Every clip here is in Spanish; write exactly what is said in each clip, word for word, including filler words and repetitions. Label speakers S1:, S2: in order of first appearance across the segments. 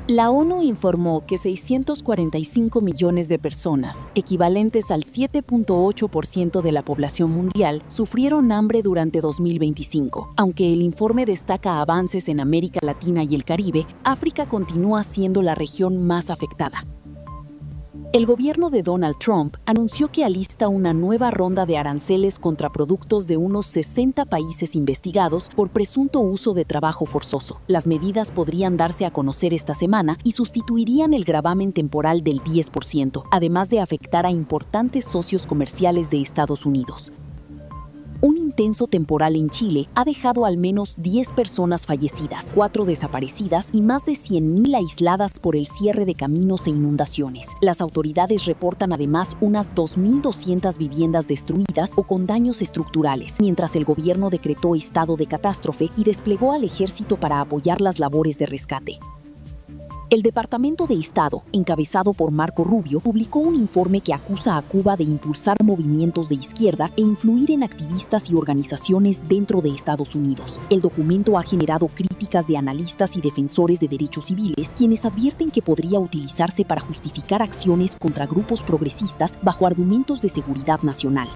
S1: La ONU informó que seiscientos cuarenta y cinco millones de personas, equivalentes al siete punto ocho por ciento de la población mundial, sufrieron hambre durante dos mil veinticinco. Aunque el informe destaca avances en América Latina y el Caribe, África continúa siendo la región más afectada. El gobierno de Donald Trump anunció que alista una nueva ronda de aranceles contra productos de unos sesenta países investigados por presunto uso de trabajo forzoso. Las medidas podrían darse a conocer esta semana y sustituirían el gravamen temporal del diez por ciento, además de afectar a importantes socios comerciales de Estados Unidos. Un intenso temporal en Chile ha dejado al menos diez personas fallecidas, cuatro desaparecidas y más de cien mil aisladas por el cierre de caminos e inundaciones. Las autoridades reportan además unas dos mil doscientas viviendas destruidas o con daños estructurales, mientras el gobierno decretó estado de catástrofe y desplegó al ejército para apoyar las labores de rescate. El Departamento de Estado, encabezado por Marco Rubio, publicó un informe que acusa a Cuba de impulsar movimientos de izquierda e influir en activistas y organizaciones dentro de Estados Unidos. El documento ha generado críticas de analistas y defensores de derechos civiles, quienes advierten que podría utilizarse para justificar acciones contra grupos progresistas bajo argumentos de seguridad nacional.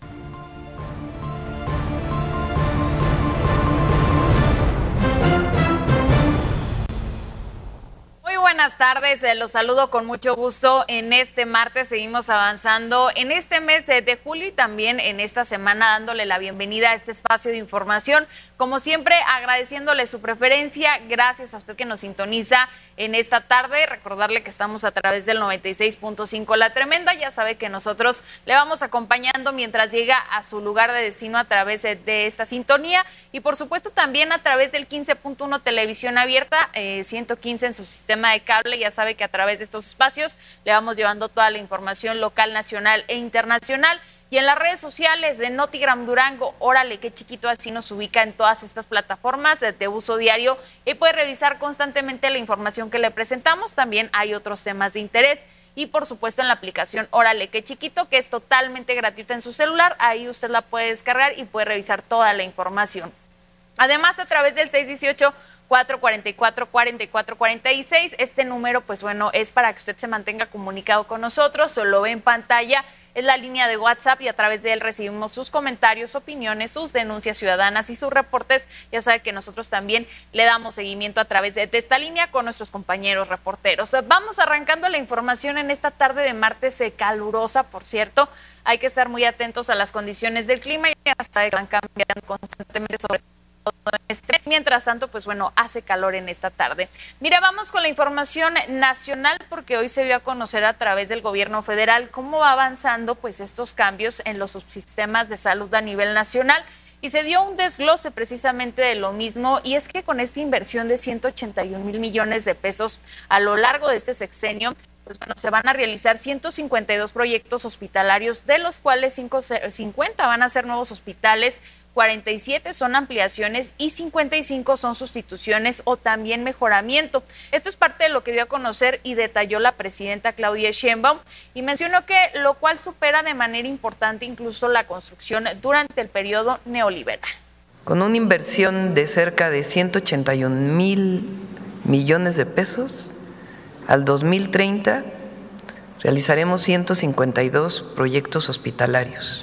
S2: Buenas tardes, eh, los saludo con mucho gusto en este martes. Seguimos avanzando en este mes de, de julio y también en esta semana dándole la bienvenida a este espacio de información. Como siempre, agradeciéndole su preferencia. Gracias a usted que nos sintoniza en esta tarde. Recordarle que estamos a través del noventa y seis punto cinco La Tremenda. Ya sabe que nosotros le vamos acompañando mientras llega a su lugar de destino a través de, de esta sintonía. Y por supuesto también a través del quince punto uno Televisión Abierta, eh, ciento quince en su sistema de cable. Ya sabe que a través de estos espacios le vamos llevando toda la información local, nacional e internacional. Y en las redes sociales de Notigram Durango, órale, qué chiquito, así nos ubica en todas estas plataformas de uso diario y puede revisar constantemente la información que le presentamos. También hay otros temas de interés y por supuesto en la aplicación Órale, qué chiquito, que es totalmente gratuita en su celular. Ahí usted la puede descargar y puede revisar toda la información. Además, a través del seis dieciocho, cuatro cuarenta y cuatro, cuarenta y cuatro cuarenta y seis, este número, pues bueno, es para que usted se mantenga comunicado con nosotros, o lo ve en pantalla, es la línea de WhatsApp y a través de él recibimos sus comentarios, opiniones, sus denuncias ciudadanas y sus reportes. Ya sabe que nosotros también le damos seguimiento a través de, de esta línea con nuestros compañeros reporteros. Vamos arrancando la información en esta tarde de martes eh, calurosa, por cierto. Hay que estar muy atentos a las condiciones del clima, ya sabe que van cambiando constantemente sobre estrés. Mientras tanto, pues bueno, hace calor en esta tarde. Mira, vamos con la información nacional porque hoy se dio a conocer a través del gobierno federal cómo va avanzando pues estos cambios en los subsistemas de salud a nivel nacional. Y se dio un desglose precisamente de lo mismo, y es que con esta inversión de ciento ochenta y un mil millones de pesos a lo largo de este sexenio, pues bueno, se van a realizar ciento cincuenta y dos proyectos hospitalarios, de los cuales cincuenta van a ser nuevos hospitales, cuarenta y siete son ampliaciones y cincuenta y cinco son sustituciones o también mejoramiento. Esto es parte de lo que dio a conocer y detalló la presidenta Claudia Sheinbaum, y mencionó que lo cual supera de manera importante incluso la construcción durante el periodo neoliberal.
S3: Con una inversión de cerca de ciento ochenta y un mil millones de pesos, al dos mil treinta realizaremos ciento cincuenta y dos proyectos hospitalarios,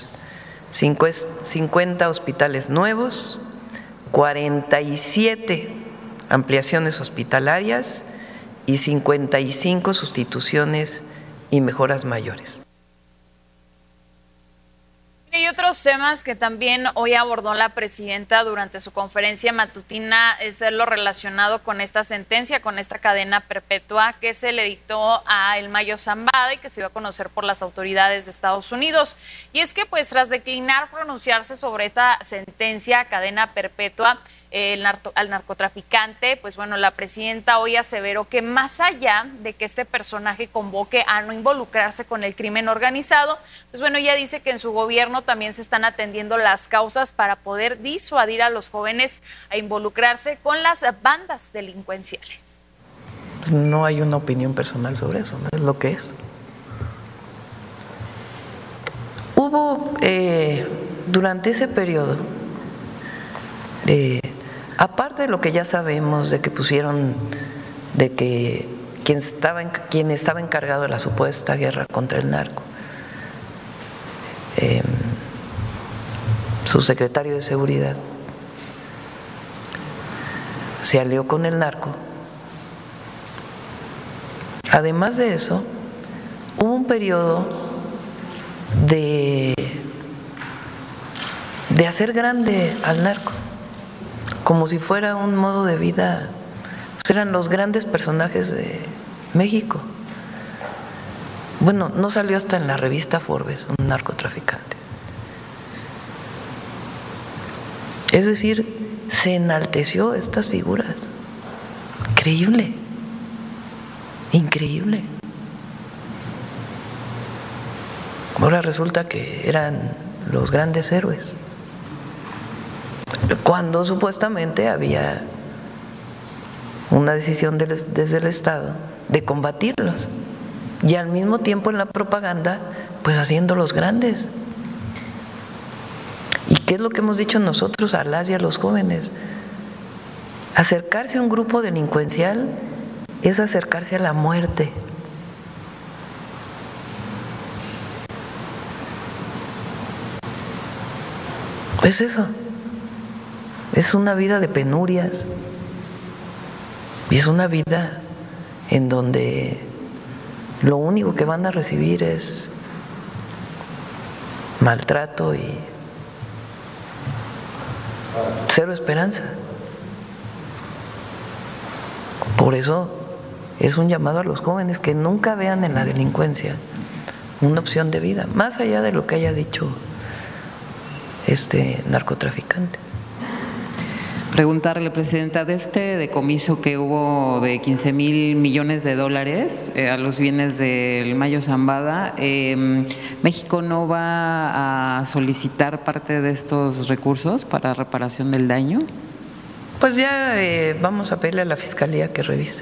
S3: cincuenta hospitales nuevos, cuarenta y siete ampliaciones hospitalarias y cincuenta y cinco sustituciones y mejoras mayores.
S2: Y otros temas que también hoy abordó la presidenta durante su conferencia matutina es lo relacionado con esta sentencia, con esta cadena perpetua que se le dictó a El Mayo Zambada y que se dio a conocer por las autoridades de Estados Unidos. Y es que pues tras declinar pronunciarse sobre esta sentencia, cadena perpetua, El narco, al narcotraficante, pues bueno, la presidenta hoy aseveró que más allá de que este personaje convoque a no involucrarse con el crimen organizado, pues bueno, ella dice que en su gobierno también se están atendiendo las causas para poder disuadir a los jóvenes a involucrarse con las bandas delincuenciales.
S3: No hay una opinión personal sobre eso, ¿no? Es lo que es. Hubo eh, durante ese periodo, eh, aparte de lo que ya sabemos, de que pusieron, de que quien estaba, quien estaba encargado de la supuesta guerra contra el narco, eh, su secretario de seguridad, se alió con el narco. Además de eso, hubo un periodo de, de hacer grande al narco, como si fuera un modo de vida. Eran los grandes personajes de México. Bueno, no salió hasta en la revista Forbes un narcotraficante. Es decir, se enalteció estas figuras. Increíble, increíble. Ahora resulta que eran los grandes héroes, cuando supuestamente había una decisión desde el Estado de combatirlos, y al mismo tiempo en la propaganda pues haciéndolos grandes. ¿Y qué es lo que hemos dicho nosotros a las y a los jóvenes? Acercarse a un grupo delincuencial es acercarse a la muerte. Es eso, es una vida de penurias, y es una vida en donde lo único que van a recibir es maltrato y cero esperanza. Por eso es un llamado a los jóvenes que nunca vean en la delincuencia una opción de vida, más allá de lo que haya dicho este narcotraficante.
S4: Preguntarle, Presidenta, de este decomiso que hubo de quince mil millones de dólares eh, a los bienes del Mayo Zambada, eh, ¿México no va a solicitar parte de estos recursos para reparación del daño?
S3: Pues ya eh, vamos a pedirle a la Fiscalía que revise.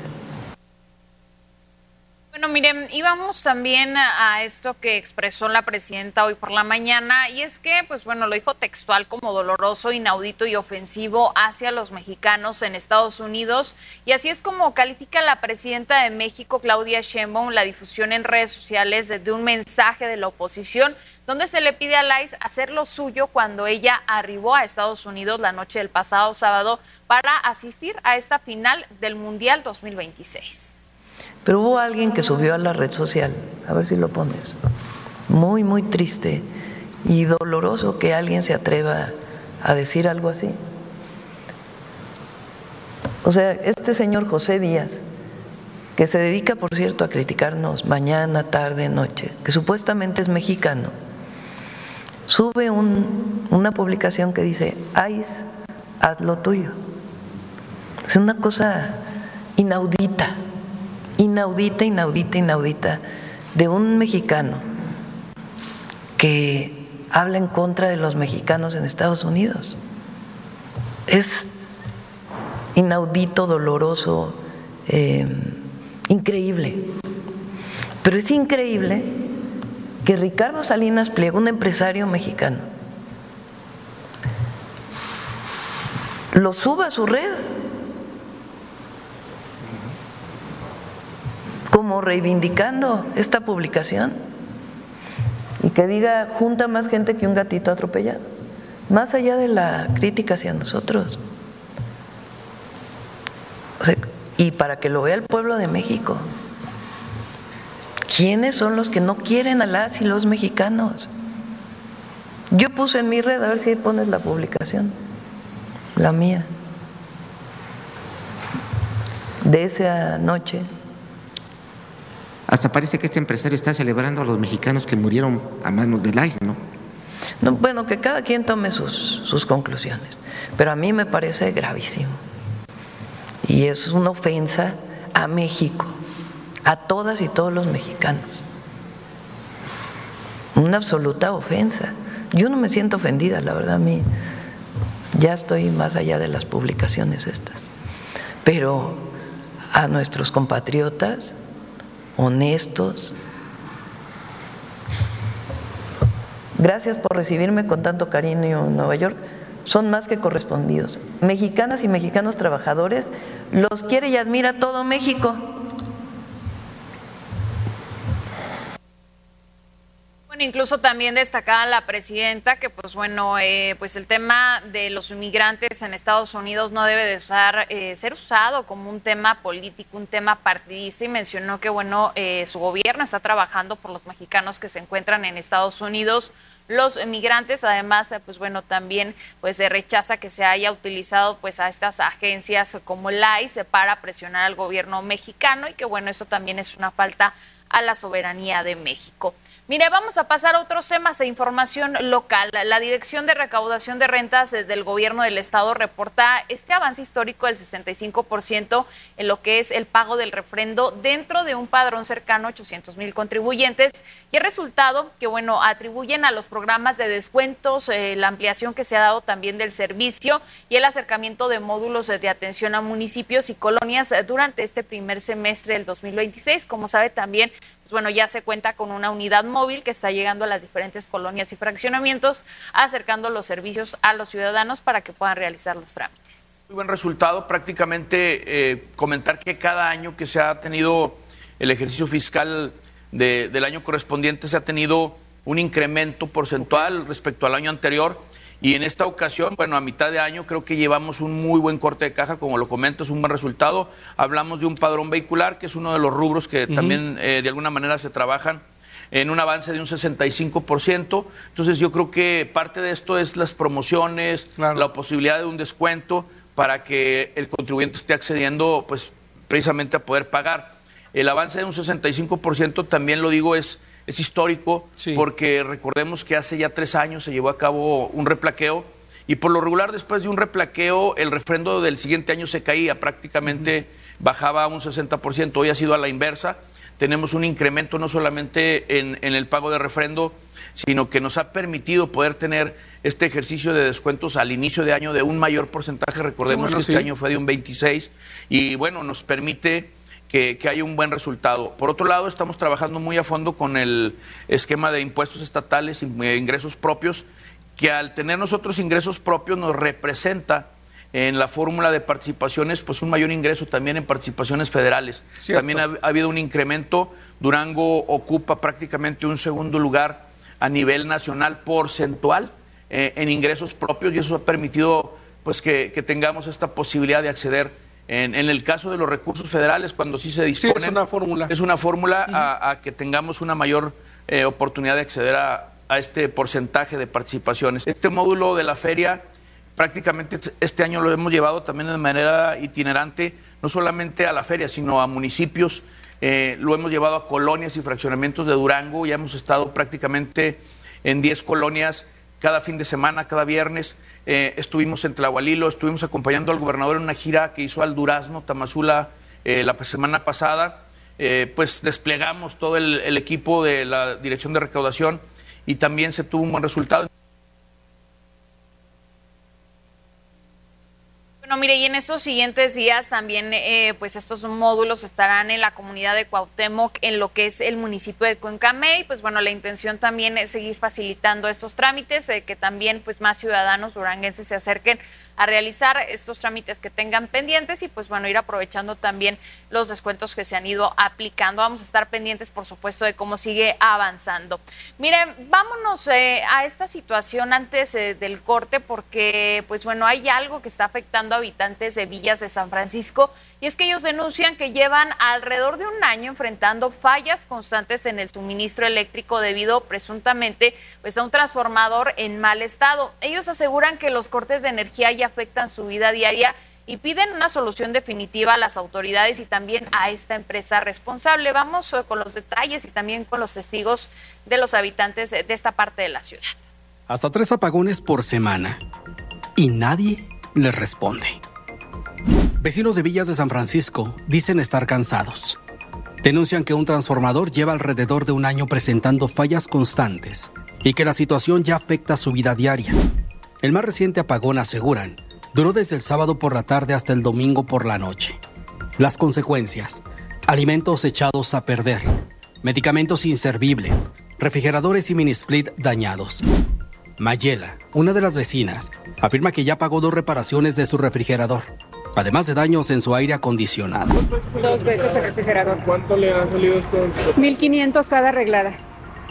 S2: Bueno, miren, íbamos también a esto que expresó la presidenta hoy por la mañana, y es que, pues bueno, lo dijo textual como doloroso, inaudito y ofensivo hacia los mexicanos en Estados Unidos, y así es como califica la presidenta de México, Claudia Sheinbaum, la difusión en redes sociales de un mensaje de la oposición, donde se le pide a Laís hacer lo suyo cuando ella arribó a Estados Unidos la noche del pasado sábado para asistir a esta final del Mundial dos mil veintiséis.
S3: Pero hubo alguien que subió a la red social, a ver si lo pones, muy, muy triste y doloroso que alguien se atreva a decir algo así. O sea, este señor José Díaz, que se dedica, por cierto, a criticarnos mañana, tarde, noche, que supuestamente es mexicano, sube un, una publicación que dice: Ais, haz lo tuyo. Es una cosa inaudita. inaudita, inaudita, inaudita, de un mexicano que habla en contra de los mexicanos en Estados Unidos. Es inaudito, doloroso, eh, increíble. Pero es increíble que Ricardo Salinas Pliego, un empresario mexicano, lo suba a su red como reivindicando esta publicación, y que diga: junta más gente que un gatito atropellado, más allá de la crítica hacia nosotros. O sea, y para que lo vea el pueblo de México, ¿quiénes son los que no quieren a las y los mexicanos? Yo puse en mi red, a ver si pones la publicación, la mía, de esa noche.
S5: Hasta parece que este empresario está celebrando a los mexicanos que murieron a manos de Laís, ¿no?
S3: No, bueno, que cada quien tome sus, sus conclusiones, pero a mí me parece gravísimo. Y es una ofensa a México, a todas y todos los mexicanos. Una absoluta ofensa. Yo no me siento ofendida, la verdad, a mí ya estoy más allá de las publicaciones estas. Pero a nuestros compatriotas honestos, gracias por recibirme con tanto cariño en Nueva York, son más que correspondidos. Mexicanas y mexicanos trabajadores, los quiere y admira todo México.
S2: Bueno, incluso también destacaba la presidenta que, pues bueno, eh, pues el tema de los inmigrantes en Estados Unidos no debe de usar, eh, ser usado como un tema político, un tema partidista, y mencionó que, bueno, eh, su gobierno está trabajando por los mexicanos que se encuentran en Estados Unidos. Los migrantes, además, pues bueno, también pues se rechaza que se haya utilizado pues a estas agencias como la I C E para presionar al gobierno mexicano, y que bueno, eso también es una falta a la soberanía de México. Mire, vamos a pasar a otros temas de información local. La Dirección de Recaudación de Rentas del Gobierno del Estado reporta este avance histórico del sesenta y cinco por ciento en lo que es el pago del refrendo dentro de un padrón cercano a ochocientos mil contribuyentes, y el resultado que, bueno, atribuyen a los programas de descuentos, eh, la ampliación que se ha dado también del servicio y el acercamiento de módulos de atención a municipios y colonias durante este primer semestre del dos mil veintiséis. Como sabe también, pues bueno, ya se cuenta con una unidad móvil que está llegando a las diferentes colonias y fraccionamientos, acercando los servicios a los ciudadanos para que puedan realizar los trámites.
S6: Muy buen resultado, prácticamente eh, comentar que cada año que se ha tenido el ejercicio fiscal de, del año correspondiente se ha tenido un incremento porcentual respecto al año anterior, y en esta ocasión, bueno, a mitad de año creo que llevamos un muy buen corte de caja, como lo comento, es un buen resultado. Hablamos de un padrón vehicular, que es uno de los rubros que uh-huh. también eh, de alguna manera se trabajan, en un avance de un sesenta y cinco por ciento. Entonces yo creo que parte de esto es las promociones, claro, la posibilidad de un descuento para que el contribuyente esté accediendo pues precisamente a poder pagar. El avance de un sesenta y cinco por ciento, también lo digo, es, es histórico, sí, porque recordemos que hace ya tres años se llevó a cabo un replaqueo, y por lo regular después de un replaqueo el refrendo del siguiente año se caía, prácticamente uh-huh. bajaba a un sesenta por ciento. Hoy ha sido a la inversa. Tenemos un incremento no solamente en, en el pago de refrendo, sino que nos ha permitido poder tener este ejercicio de descuentos al inicio de año de un mayor porcentaje. Recordemos bueno, que sí. este año fue de un veintiséis, y bueno, nos permite que, que haya un buen resultado. Por otro lado, estamos trabajando muy a fondo con el esquema de impuestos estatales y ingresos propios, que al tener nosotros ingresos propios nos representa en la fórmula de participaciones pues un mayor ingreso también en participaciones federales. Cierto. También ha, ha habido un incremento. Durango ocupa prácticamente un segundo lugar a nivel nacional porcentual eh, en ingresos propios, y eso ha permitido pues que, que tengamos esta posibilidad de acceder. En, en el caso de los recursos federales, cuando sí se disponen,
S7: sí, es una fórmula,
S6: es una fórmula uh-huh. a, a que tengamos una mayor eh, oportunidad de acceder a, a este porcentaje de participaciones. Este módulo de la feria prácticamente este año lo hemos llevado también de manera itinerante, no solamente a la feria, sino a municipios. Eh, lo hemos llevado a colonias y fraccionamientos de Durango. Ya hemos estado prácticamente en diez colonias cada fin de semana, cada viernes. Eh, estuvimos en Tlahualilo, estuvimos acompañando al gobernador en una gira que hizo al Durazno, Tamazula, eh, la semana pasada. Eh, pues desplegamos todo el, el equipo de la Dirección de Recaudación, y también se tuvo un buen resultado.
S2: Bueno, mire, y en estos siguientes días también eh, pues estos módulos estarán en la comunidad de Cuauhtémoc, en lo que es el municipio de Cuencamé, pues bueno, la intención también es seguir facilitando estos trámites, eh, que también pues más ciudadanos duranguenses se acerquen a realizar estos trámites que tengan pendientes, y pues bueno, ir aprovechando también los descuentos que se han ido aplicando. Vamos a estar pendientes, por supuesto, de cómo sigue avanzando. Miren, vámonos eh, a esta situación antes eh, del corte, porque pues bueno, hay algo que está afectando a habitantes de Villas de San Francisco, y es que ellos denuncian que llevan alrededor de un año enfrentando fallas constantes en el suministro eléctrico debido presuntamente pues a un transformador en mal estado. Ellos aseguran que los cortes de energía ya afectan su vida diaria y piden una solución definitiva a las autoridades y también a esta empresa responsable. Vamos con los detalles y también con los testigos de los habitantes de esta parte de la ciudad.
S8: Hasta tres apagones por semana y nadie les responde. Vecinos de Villas de San Francisco dicen estar cansados. Denuncian que un transformador lleva alrededor de un año presentando fallas constantes y que la situación ya afecta su vida diaria. El más reciente apagón, aseguran, duró desde el sábado por la tarde hasta el domingo por la noche. Las consecuencias: alimentos echados a perder, medicamentos inservibles, refrigeradores y mini split dañados. Mayela, una de las vecinas, afirma que ya pagó dos reparaciones de su refrigerador, además de daños en su aire acondicionado.
S9: Dos veces el refrigerador.
S7: ¿Cuánto le ha salido esto?
S9: mil quinientos cada arreglada.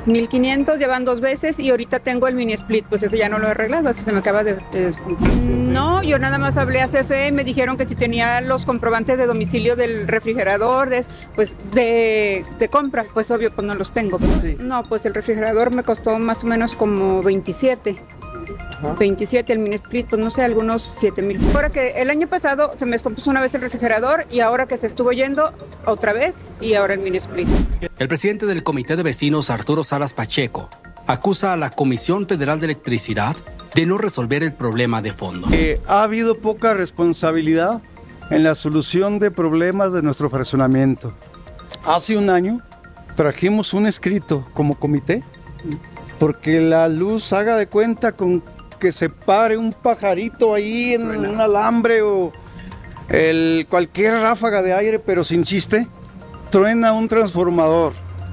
S7: mil quinientos, llevan dos veces y ahorita tengo el mini split, pues ese ya no lo he arreglado, así se me acaba de... de... No, yo nada más hablé a C F E, me dijeron que si tenía los comprobantes de domicilio del refrigerador, de, pues de, de compra, pues obvio, pues no los tengo. Pues, sí. No, pues el refrigerador me costó más o menos como veintisiete. Ajá. veintisiete, el mini split, pues no sé, algunos siete mil. Ahora que el año pasado se me descompuso una vez el refrigerador y ahora que se estuvo yendo otra vez y ahora el mini split.
S8: El presidente del Comité de Vecinos, Arturo Salas Pacheco, acusa a la Comisión Federal de Electricidad de no resolver el problema de fondo.
S9: Eh, ha habido poca responsabilidad en la solución de problemas de nuestro fraccionamiento. Hace un año trajimos un escrito como comité porque la luz haga de cuenta con que se pare un pajarito ahí en bueno. un alambre o el, cualquier ráfaga de aire, pero sin chiste, truena un transformador.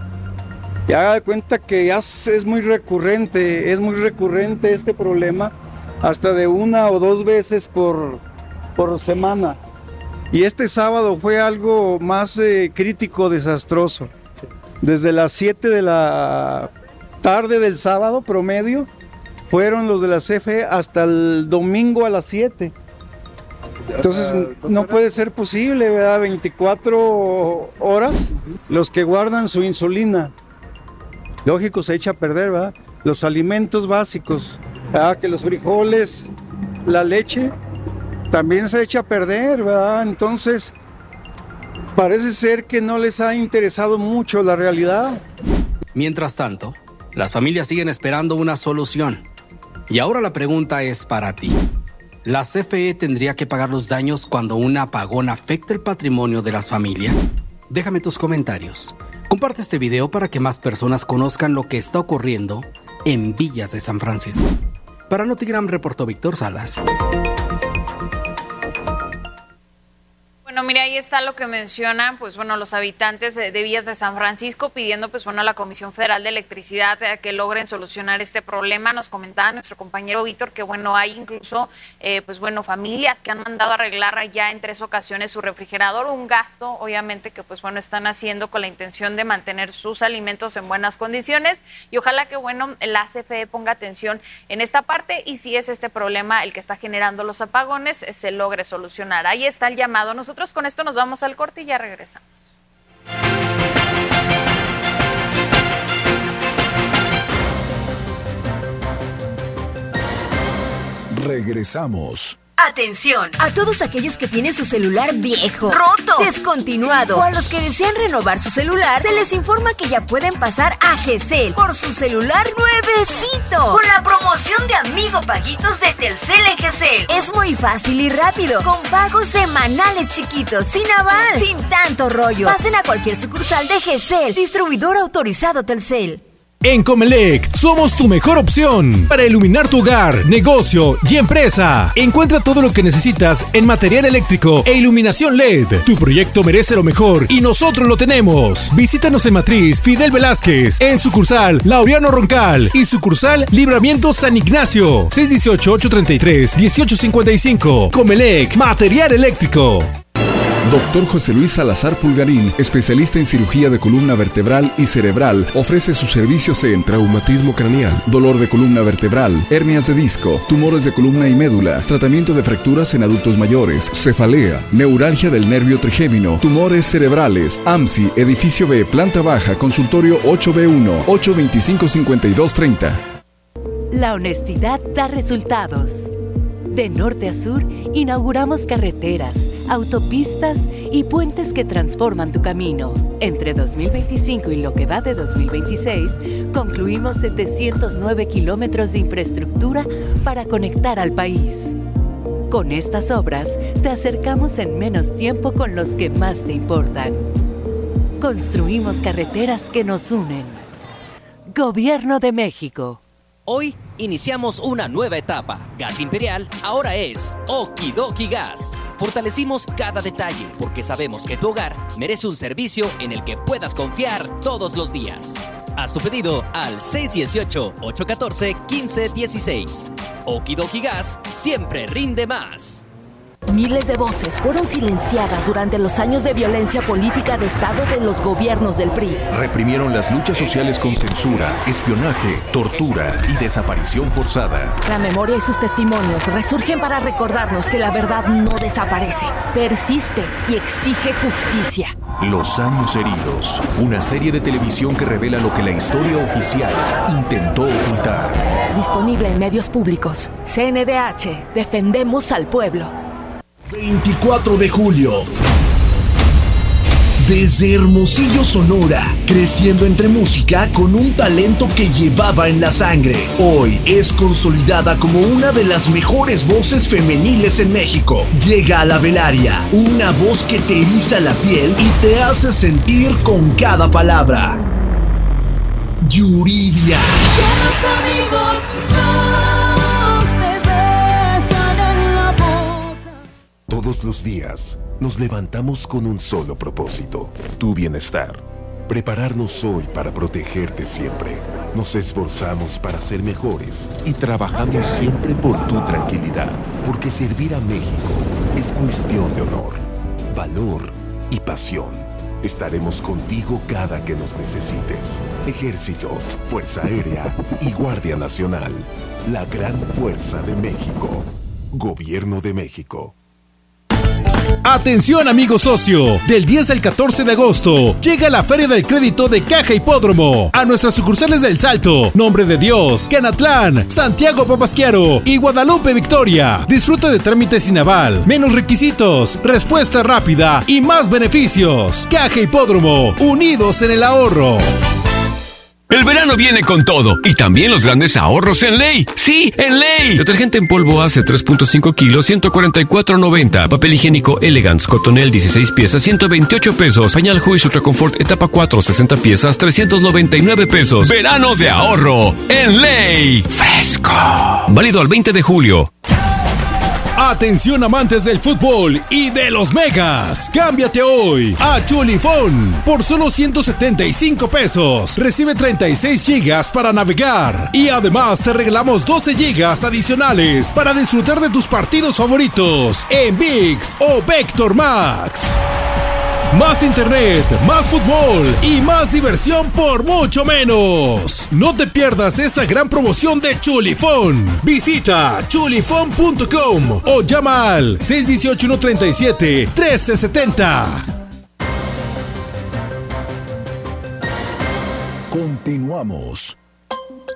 S9: Y haga de cuenta que ya es muy recurrente, es muy recurrente este problema, hasta de una o dos veces por, por semana. Y este sábado fue algo más eh, crítico, desastroso. Desde las siete de la tarde del sábado promedio, fueron los de la C F E hasta el domingo a las siete. Entonces no puede ser posible, ¿verdad? veinticuatro horas, los que guardan su insulina. Lógico, se echa a perder, ¿verdad? Los alimentos básicos, ¿verdad? Que los frijoles, la leche, también se echa a perder, ¿verdad? Entonces, parece ser que no les ha interesado mucho la realidad.
S8: Mientras tanto, las familias siguen esperando una solución. Y ahora la pregunta es para ti. ¿La C F E tendría que pagar los daños cuando un apagón afecte el patrimonio de las familias? Déjame tus comentarios. Comparte este video para que más personas conozcan lo que está ocurriendo en Villas de San Francisco. Para Notigram reportó Víctor Salas.
S2: Bueno, mira, ahí está lo que mencionan, pues bueno, los habitantes de, de Villas de San Francisco pidiendo, pues bueno, a la Comisión Federal de Electricidad eh, que logren solucionar este problema. Nos comentaba nuestro compañero Víctor que, bueno, hay incluso, eh, pues bueno, familias que han mandado a arreglar ya en tres ocasiones su refrigerador, un gasto, obviamente, que pues bueno, están haciendo con la intención de mantener sus alimentos en buenas condiciones y ojalá que, bueno, la C F E ponga atención en esta parte y si es este problema el que está generando los apagones, eh, se logre solucionar. Ahí está el llamado. Nosotros con esto nos vamos al corte y ya regresamos.
S10: Regresamos.
S11: Atención a todos aquellos que tienen su celular viejo, roto, descontinuado o a los que desean renovar su celular, se les informa que ya pueden pasar a Gesell por su celular nuevecito con la promoción de Amigo Paguitos de Telcel en Gesell. Es muy fácil y rápido, con pagos semanales chiquitos, sin aval, sin tanto rollo. Pasen a cualquier sucursal de Gesell, distribuidor autorizado Telcel.
S10: En Comelec somos tu mejor opción para iluminar tu hogar, negocio y empresa. Encuentra todo lo que necesitas en material eléctrico e iluminación L E D. Tu proyecto merece lo mejor y nosotros lo tenemos. Visítanos en Matriz Fidel Velázquez, en sucursal Laureano Roncal y sucursal Libramiento San Ignacio. seis uno ocho, ocho tres tres, uno ocho cinco cinco. Comelec, material eléctrico.
S12: Doctor José Luis Salazar Pulgarín, especialista en cirugía de columna vertebral y cerebral, ofrece sus servicios en traumatismo craneal, dolor de columna vertebral, hernias de disco, tumores de columna y médula, tratamiento de fracturas en adultos mayores, cefalea, neuralgia del nervio trigémino, tumores cerebrales, A M S I, edificio B, planta baja, consultorio ocho B uno, ocho dos cinco, cinco dos tres cero.
S13: La honestidad da resultados. De norte a sur, inauguramos carreteras, autopistas y puentes que transforman tu camino. Entre dos mil veinticinco y lo que va de dos mil veintiséis, concluimos setecientos nueve kilómetros de infraestructura para conectar al país. Con estas obras, te acercamos en menos tiempo con los que más te importan. Construimos carreteras que nos unen. Gobierno de México.
S14: Hoy iniciamos una nueva etapa. Gas Imperial ahora es Okidoki Gas. Fortalecimos cada detalle porque sabemos que tu hogar merece un servicio en el que puedas confiar todos los días. Haz tu pedido al seis uno ocho, ocho uno cuatro, uno cinco uno seis. Okidoki Gas siempre rinde más.
S15: Miles de voces fueron silenciadas durante los años de violencia política de Estado de los gobiernos del P R I.
S16: Reprimieron las luchas sociales con censura, espionaje, tortura y desaparición forzada.
S15: La memoria y sus testimonios resurgen para recordarnos que la verdad no desaparece, persiste y exige justicia.
S16: Los años heridos, una serie de televisión que revela lo que la historia oficial intentó ocultar.
S15: Disponible en medios públicos. C N D H, defendemos al pueblo.
S17: veinticuatro de julio. Desde Hermosillo, Sonora, creciendo entre música con un talento que llevaba en la sangre. Hoy es consolidada como una de las mejores voces femeniles en México. Llega a la Velaria, una voz que te eriza la piel y te hace sentir con cada palabra. Yuridia.
S18: Todos los días nos levantamos con un solo propósito, tu bienestar. Prepararnos hoy para protegerte siempre. Nos esforzamos para ser mejores y trabajamos siempre por tu tranquilidad, porque servir a México es cuestión de honor, valor y pasión. Estaremos contigo cada que nos necesites. Ejército, Fuerza Aérea y Guardia Nacional. La gran fuerza de México. Gobierno de México.
S10: Atención amigo socio, del diez al catorce de agosto llega la Feria del Crédito de Caja Hipódromo a nuestras sucursales del Salto, Nombre de Dios, Canatlán, Santiago Papasquiaro y Guadalupe Victoria. Disfruta de trámites sin aval, menos requisitos, respuesta rápida y más beneficios. Caja Hipódromo, unidos en el ahorro.
S19: El verano viene con todo y también los grandes ahorros en Ley. ¡Sí, en Ley! Detergente en polvo Ace tres punto cinco kilos, ciento cuarenta y cuatro noventa. Papel higiénico Elegance Cotonel dieciséis piezas, ciento veintiocho pesos. Pañal Huish Ultra Confort etapa cuatro, sesenta piezas, trescientos noventa y nueve pesos. Verano de ahorro en Ley. ¡Fresco! Válido al veinte de julio.
S10: Atención amantes del fútbol y de los megas. Cámbiate hoy a Chulifón por solo ciento setenta y cinco pesos. Recibe treinta y seis gigas para navegar y además te regalamos doce gigas adicionales para disfrutar de tus partidos favoritos en ViX o Vector Max. Más internet, más fútbol y más diversión por mucho menos. No te pierdas esta gran promoción de Chulifón. Visita chulifón punto com o llama al seis uno ocho, uno tres siete, uno tres siete cero.
S17: Continuamos.